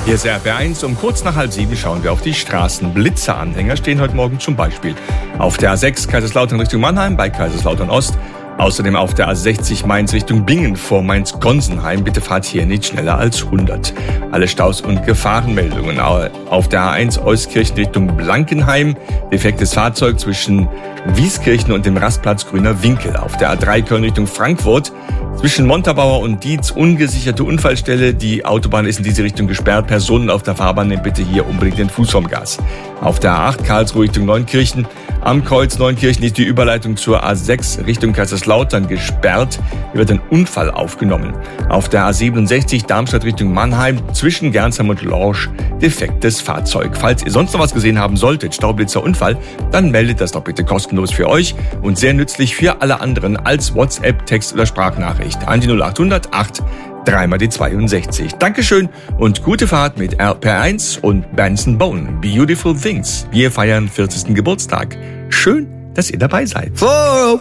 Hier ist RP1. Um kurz nach 6:30 schauen wir auf die Straßen. Blitzeranhänger stehen heute Morgen zum Beispiel auf der A6 Kaiserslautern Richtung Mannheim bei Kaiserslautern Ost. Außerdem auf der A60 Mainz Richtung Bingen vor Mainz-Gonsenheim. Bitte fahrt hier nicht schneller als 100. Alle Staus und Gefahrenmeldungen. Auf der A1 Euskirchen Richtung Blankenheim. Defektes Fahrzeug zwischen Wieskirchen und dem Rastplatz Grüner Winkel. Auf der A3 Köln Richtung Frankfurt. Zwischen Montabaur und Dietz ungesicherte Unfallstelle. Die Autobahn ist in diese Richtung gesperrt. Personen auf der Fahrbahn nehmen bitte hier unbedingt den Fuß vom Gas. Auf der A8 Karlsruhe Richtung Neunkirchen. Am Kreuz Neunkirchen ist die Überleitung zur A6 Richtung Kaiserslautern gesperrt. Hier wird ein Unfall aufgenommen. Auf der A67 Darmstadt Richtung Mannheim zwischen Gernsheim und Lorsch defektes Fahrzeug. Falls ihr sonst noch was gesehen haben solltet, Staublitzer Unfall, dann meldet das doch bitte kostenlos für euch und sehr nützlich für alle anderen als WhatsApp, Text oder Sprachnachricht an die 0800 8 3 die 62. Dankeschön und gute Fahrt mit RPR1 und Benson Bone. Beautiful Things. Wir feiern 40. Geburtstag. Schön, dass ihr dabei seid.